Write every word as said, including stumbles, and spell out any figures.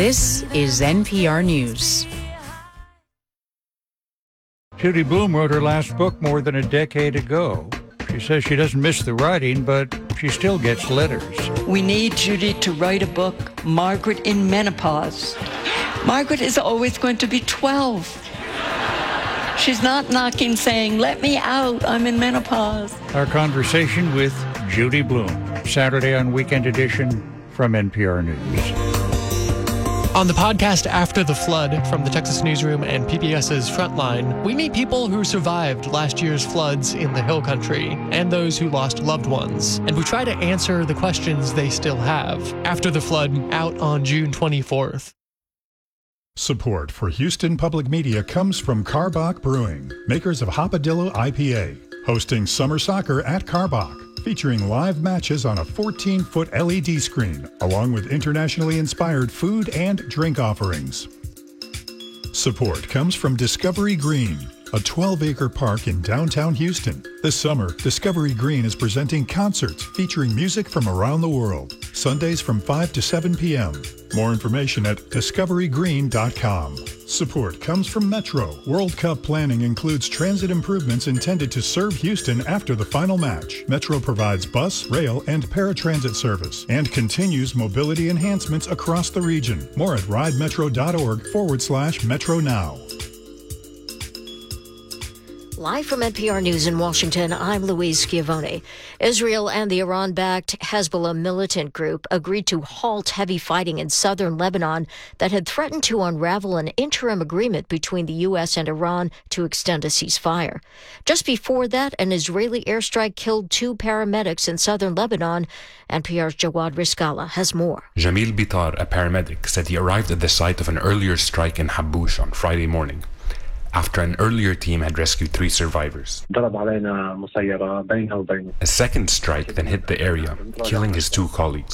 This is N P R News. Judy Blume wrote her last book more than a decade ago. She says she doesn't miss the writing, but she still gets letters. We need Judy to write a book, Margaret in Menopause. Margaret is always going to be twelve. She's not knocking saying, let me out, I'm in menopause. Our conversation with Judy Blume, Saturday on Weekend Edition from N P R News. On the podcast After the Flood from the Texas Newsroom and PBS's Frontline, we meet people who survived last year's floods in the Hill Country and those who lost loved ones. And we try to answer the questions they still have. After the Flood, out on June twenty-fourth. Support for Houston Public Media comes from Karbach Brewing, makers of Hopadillo I P A, hosting summer soccer at Karbach, featuring live matches on a fourteen-foot L E D screen, along with internationally inspired food and drink offerings. Support comes from Discovery Green, a twelve-acre park in downtown Houston. This summer, Discovery Green is presenting concerts featuring music from around the world, Sundays from five to seven p.m. More information at discovery green dot com. Support comes from Metro. World Cup planning includes transit improvements intended to serve Houston after the final match. Metro provides bus, rail, and paratransit service and continues mobility enhancements across the region. More at ridemetro.org forward slash Metro Now. Live from N P R News in Washington, I'm Louise Schiavone. Israel and the Iran-backed Hezbollah militant group agreed to halt heavy fighting in southern Lebanon that had threatened to unravel an interim agreement between the U S and Iran to extend a ceasefire. Just before that, an Israeli airstrike killed two paramedics in southern Lebanon. N P R's Jawad Rizkallah has more. Jamil Bitar, a paramedic, said he arrived at the site of an earlier strike in Haboush on Friday morning, after an earlier team had rescued three survivors. A second strike then hit the area, killing his two colleagues.